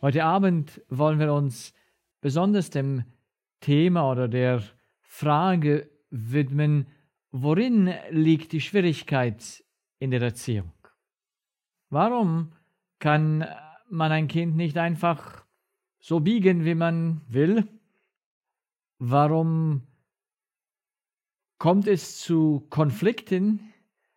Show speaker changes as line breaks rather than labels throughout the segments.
Heute Abend wollen wir uns besonders dem Thema oder der Frage widmen, worin liegt die Schwierigkeit in der Erziehung? Warum kann man ein Kind nicht einfach so biegen, wie man will? Warum kommt es zu Konflikten?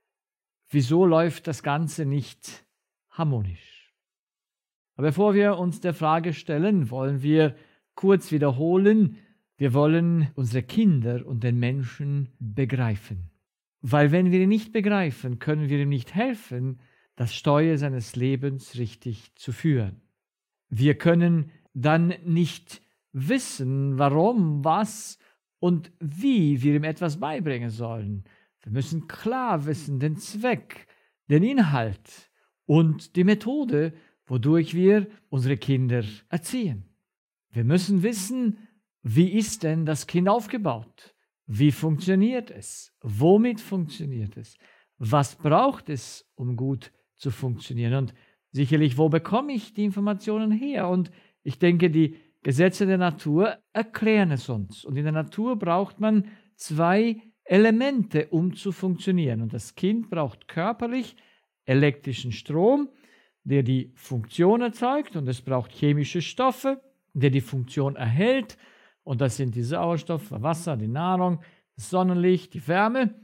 Wieso läuft das Ganze nicht harmonisch? Aber bevor wir uns der Frage stellen, wollen wir kurz wiederholen, wir wollen unsere Kinder und den Menschen begreifen. Weil wenn wir ihn nicht begreifen, können wir ihm nicht helfen, das Steuer seines Lebens richtig zu führen. Wir können dann nicht wissen, warum, was und wie wir ihm etwas beibringen sollen. Wir müssen klar wissen, den Zweck, den Inhalt und die Methode, wodurch wir unsere Kinder erziehen. Wir müssen wissen, wie ist denn das Kind aufgebaut? Wie funktioniert es? Womit funktioniert es? Was braucht es, um gut zu funktionieren? Und sicherlich, wo bekomme ich die Informationen her? Und ich denke, die Gesetze der Natur erklären es uns. Und in der Natur braucht man zwei Elemente, um zu funktionieren. Und das Kind braucht körperlich elektrischen Strom, der die Funktion erzeugt, und es braucht chemische Stoffe, der die Funktion erhält. Und das sind die Sauerstoff, Wasser, die Nahrung, das Sonnenlicht, die Wärme.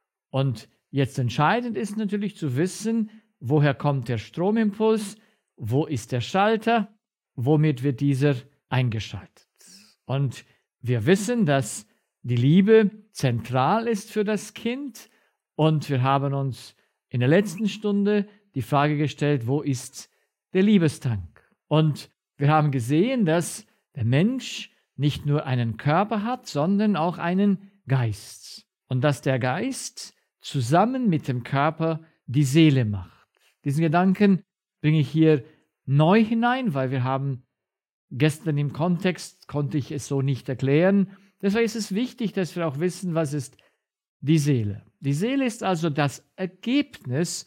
Und jetzt entscheidend ist natürlich zu wissen, woher kommt der Stromimpuls, wo ist der Schalter, womit wird dieser eingeschaltet. Und wir wissen, dass die Liebe zentral ist für das Kind, und wir haben uns in der letzten Stunde die Frage gestellt, wo ist der Liebestank? Und wir haben gesehen, dass der Mensch nicht nur einen Körper hat, sondern auch einen Geist. Und dass der Geist zusammen mit dem Körper die Seele macht. Diesen Gedanken bringe ich hier neu hinein, weil wir haben gestern im Kontext, konnte ich es so nicht erklären. Deshalb ist es wichtig, dass wir auch wissen, was ist die Seele. Die Seele ist also das Ergebnis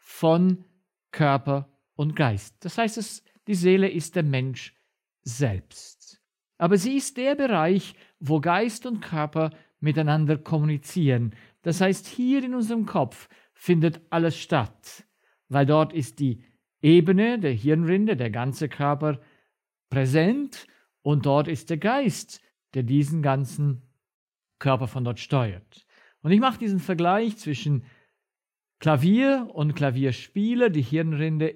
von Körper und Geist. Das heißt, die Seele ist der Mensch selbst. Aber sie ist der Bereich, wo Geist und Körper miteinander kommunizieren. Das heißt, hier in unserem Kopf findet alles statt, weil dort ist die Ebene der Hirnrinde, der ganze Körper präsent, und dort ist der Geist, der diesen ganzen Körper von dort steuert. Und ich mache diesen Vergleich zwischen Klavier und Klavierspieler. Die Hirnrinde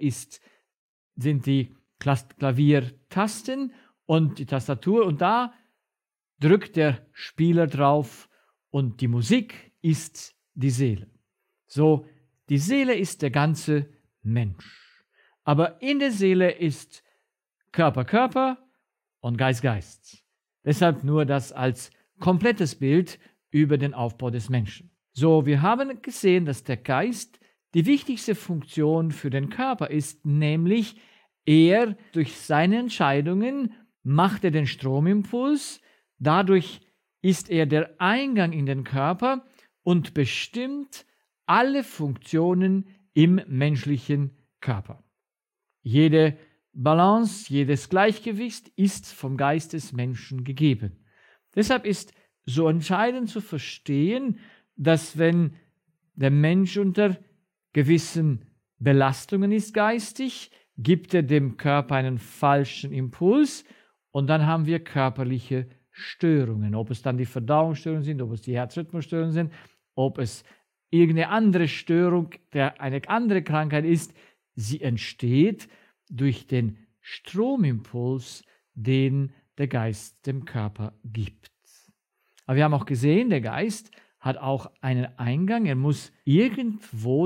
sind die Klaviertasten und die Tastatur, und da drückt der Spieler drauf, und die Musik ist die Seele. So, die Seele ist der ganze Mensch. Aber in der Seele ist Körper, Körper und Geist, Geist. Deshalb nur das als komplettes Bild über den Aufbau des Menschen. So, wir haben gesehen, dass der Geist die wichtigste Funktion für den Körper ist, nämlich er durch seine Entscheidungen macht er den Stromimpuls, dadurch ist er der Eingang in den Körper und bestimmt alle Funktionen im menschlichen Körper. Jede Balance, jedes Gleichgewicht ist vom Geist des Menschen gegeben. Deshalb ist so entscheidend zu verstehen, dass wenn der Mensch unter gewissen Belastungen ist geistig, gibt er dem Körper einen falschen Impuls, und dann haben wir körperliche Störungen. Ob es dann die Verdauungsstörungen sind, ob es die Herzrhythmusstörungen sind, ob es irgendeine andere Störung, eine andere Krankheit ist, sie entsteht durch den Stromimpuls, den der Geist dem Körper gibt. Aber wir haben auch gesehen, der Geist hat auch einen Eingang, er muss irgendwo